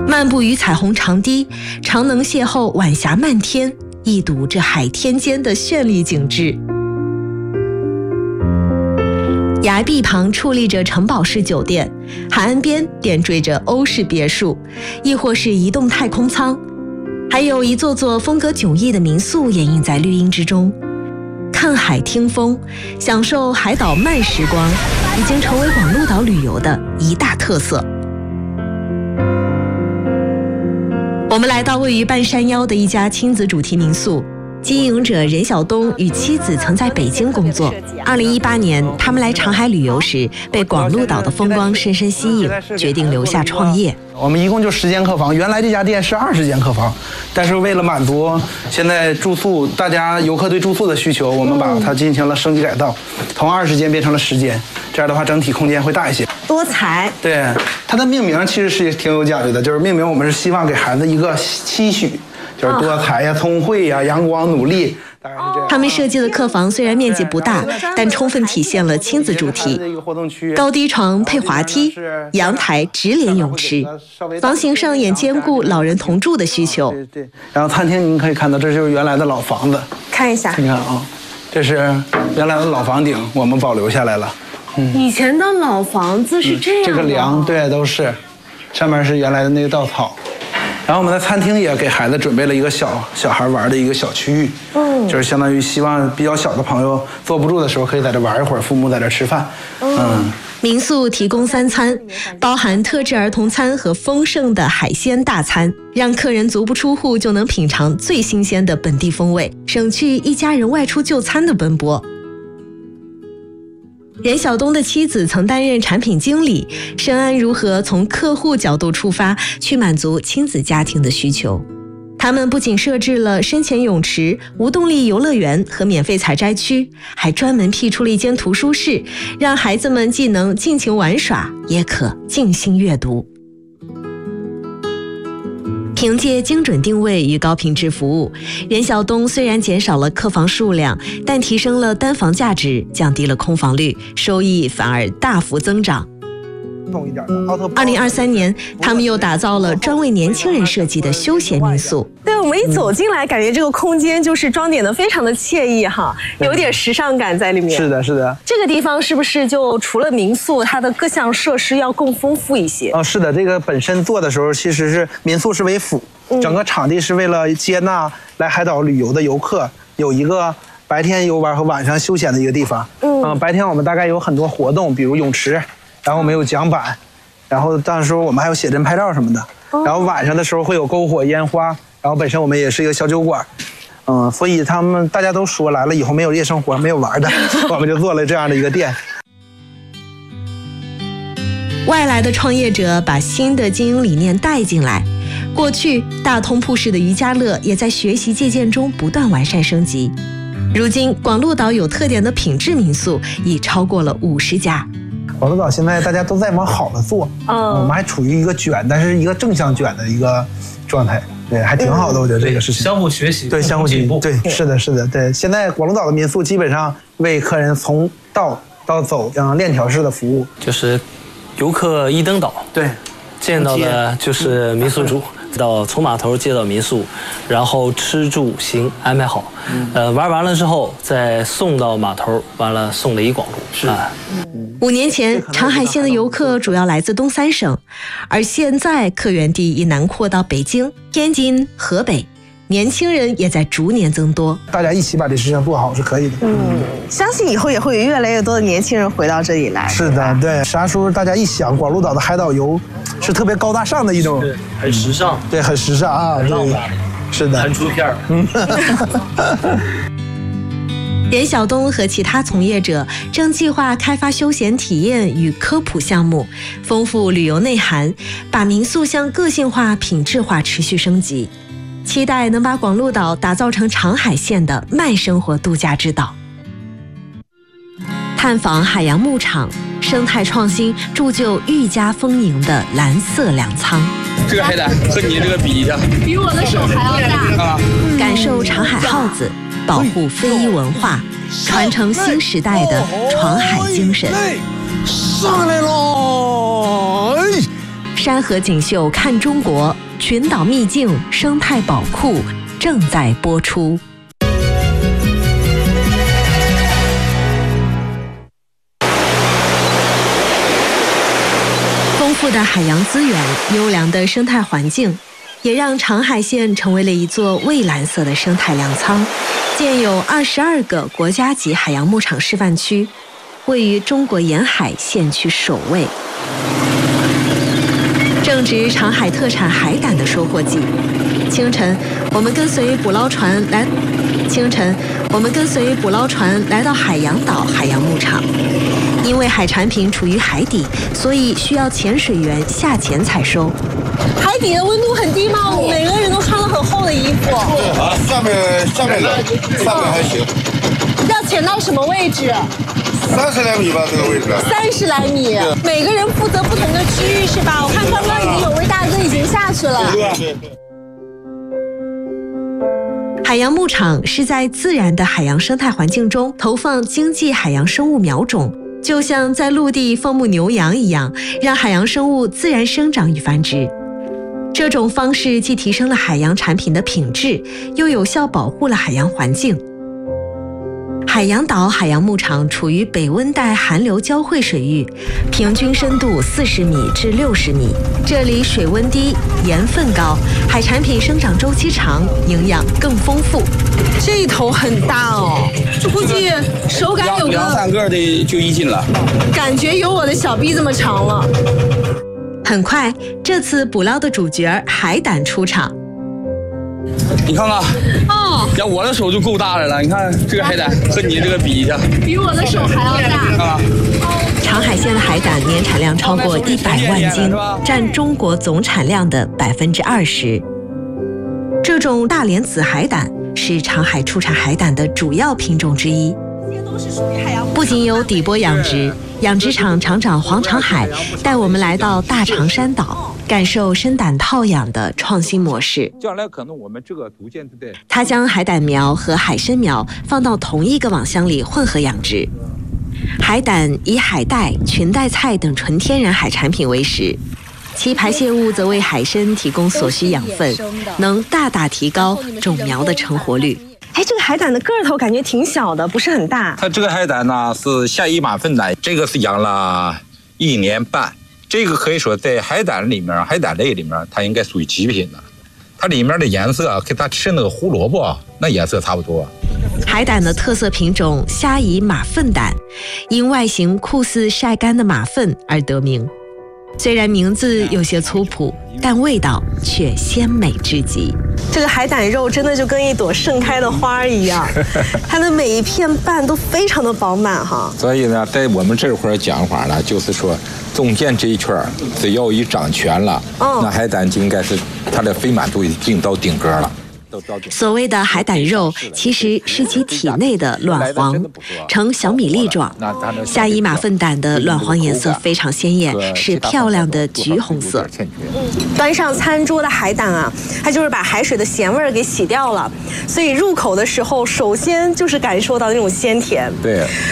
漫步于彩虹长堤，常能邂逅晚霞漫天，一睹这海天间的绚丽景致。崖壁旁矗立着城堡式酒店，海岸边点缀着欧式别墅，亦或是移动太空舱，还有一座座风格迥异的民宿掩映在绿荫之中。看海听风，享受海岛慢时光，已经成为广鹿岛旅游的一大特色。我们来到位于半山腰的一家亲子主题民宿，经营者任晓东与妻子曾在北京工作。2018年，他们来长海旅游时，被广鹿岛的风光深深吸引，决定留下创业。 我们一共就10间客房，原来这家店是20间客房，但是为了满足现在住宿大家游客对住宿的需求，我们把它进行了升级改造，从20间变成了10间，这样的话整体空间会大一些。 多彩。 对，它的命名其实是挺有讲究的，就是命名我们是希望给孩子一个期许，就是多才呀、聪慧呀、阳光、努力。 他们设计的客房虽然面积不大，但充分体现了亲子主题。高低床配滑梯，阳台直连泳池，房型上也兼顾老人同住的需求。 对。然后餐厅您可以看到，这就是原来的老房子。 看一下， 你看啊，这是原来的老房顶，我们保留下来了。 以前的老房子是这样的。 这个梁对都是，上面是原来的那个稻草。然后我们的餐厅也给孩子准备了一个小孩玩的一个小区域，就是相当于希望比较小的朋友坐不住的时候可以在这玩一会儿，父母在这吃饭。 民宿提供3餐，包含特制儿童餐和丰盛的海鲜大餐，让客人足不出户就能品尝最新鲜的本地风味，省去一家人外出就餐的奔波。任晓东的妻子曾担任产品经理，深谙如何从客户角度出发，去满足亲子家庭的需求。他们不仅设置了深潜泳池、无动力游乐园和免费采摘区，还专门辟出了一间图书室，让孩子们既能尽情玩耍，也可静心阅读。凭借精准定位与高品质服务，任晓东虽然减少了客房数量，但提升了单房价值，降低了空房率，收益反而大幅增长。2023年，他们又打造了专为年轻人设计的休闲民宿。 对，我们一走进来，感觉这个空间就是装点的非常的惬意哈，有点时尚感在里面。 是的，是的。 这个地方是不是就除了民宿，它的各项设施要更丰富一些？ 是的，这个本身做的时候，其实是民宿是为辅，整个场地是为了接纳来海岛旅游的游客，有一个白天游玩和晚上休闲的一个地方。白天我们大概有很多活动，比如泳池，然后我们有桨板，然后到时候我们还有写真拍照什么的。然后晚上的时候会有篝火烟花，然后本身我们也是一个小酒馆。所以大家都说来了以后没有夜生活，没有玩的，我们就做了这样的一个店。 外来的创业者把新的经营理念带进来。过去大通铺式的渔家乐也在学习借鉴中不断完善升级。如今广鹿岛有特点的品质民宿已超过了50家。 广鹿岛现在大家都在往好了做，我们还处于一个卷，但是一个正向卷的一个状态，对，还挺好的，我觉得这个事情。 相互学习， 对，相互进步，对，是的，是的，对。现在广鹿岛的民宿基本上为客人从到走链条式的服务， 就是游客一登岛， 对， 见到的就是民宿主。到从码头接到民宿，然后吃住行安排好，玩完了之后再送到码头，完了送雷广鹿。 是。 5年前，长海县的游客主要来自东3省，而现在客源地已南扩到北京、天津、河北，年轻人也在逐年增多。 大家一起把这事情做好是可以的。 相信以后也会有越来越多的年轻人回到这里来。 是的，对。啥时候大家一想，广鹿岛的海岛游是特别高大上的一种， 很时尚， 对，很时尚啊， 很浪漫， 是的， 很出片儿。 任晓东和其他从业者正计划开发休闲体验与科普项目，丰富旅游内涵，把民宿向个性化、品质化持续升级，期待能把广鹿岛打造成长海县的慢生活度假之岛。探访海洋牧场，生态创新铸就愈加丰盈的蓝色粮仓。 这个海胆和你这个比一下， 比我的手还要大。 感受长海耗子，保护非遗文化，传承新时代的闯海精神。 上来喽！ 山河锦绣看中国，群岛秘境生态宝库正在播出。丰富的海洋资源、优良的生态环境，也让长海县成为了一座蔚蓝色的生态粮仓，建有22个国家级海洋牧场示范区，位于中国沿海县区首位。正值长海特产海胆的收获季，清晨，我们跟随捕捞船来到海洋岛海洋牧场。因为海产品处于海底，所以需要潜水员下潜采收。 海底的温度很低吗？每个人都穿了很厚的衣服。 啊，下面冷，上面还行。 要潜到什么位置 ？30来米吧，这个位置。 30来米，每个人负责不同的区域是吧？我看刚刚已经有位大哥已经下去了。 对。 海洋牧场是在自然的海洋生态环境中投放经济海洋生物苗种，就像在陆地放牧牛羊一样，让海洋生物自然生长与繁殖。这种方式既提升了海洋产品的品质，又有效保护了海洋环境。海洋岛海洋牧场处于北温带寒流交汇水域，平均深度40米至60米。这里水温低，盐分高，海产品生长周期长，营养更丰富。 这一头很大哦，就估计手感有 2、3个的就1斤了， 感觉有我的小臂这么长了。 很快，这次捕捞的主角海胆出场。 你看看，要我的手就够大的了。你看这个海胆和你这个比一下， 比我的手还要大啊！ 长海县的海胆年产量超过100万斤，占中国总产量的20%。这种大连紫海胆是长海出产海胆的主要品种之一。不仅有底波养殖，养殖场厂长黄长海带我们来到大长山岛，感受深胆套养的创新模式。 将来可能我们这个逐渐的， 他将海胆苗和海参苗放到同一个网箱里混合养殖。海胆以海带、裙带菜等纯天然海产品为食，其排泄物则为海参提供所需养分，能大大提高种苗的成活率。 哎，这个海胆的个头感觉挺小的，不是很大。 它这个海胆呢是下一马粪胆，这个是养了1年半，这个可以说在海胆里面，海胆类里面，它应该属于极品的。它里面的颜色跟它吃那个胡萝卜那颜色差不多。 海胆的特色品种虾夷马粪胆，因外形酷似晒干的马粪而得名。虽然名字有些粗朴，但味道却鲜美至极。 这个海胆肉真的就跟一朵盛开的花一样，它的每一片瓣都非常的饱满哈。 所以呢，在我们这块儿讲法呢，就是说中间这一圈只要一长全了，那海胆就应该是它的肥满度已经到顶格了。 所谓的海胆肉，其实是其体内的卵黄，呈小米粒状。虾夷马粪胆的卵黄颜色非常鲜艳，是漂亮的橘红色。 端上餐桌的海胆啊，它就是把海水的咸味儿给洗掉了，所以入口的时候，首先就是感受到那种鲜甜。 对。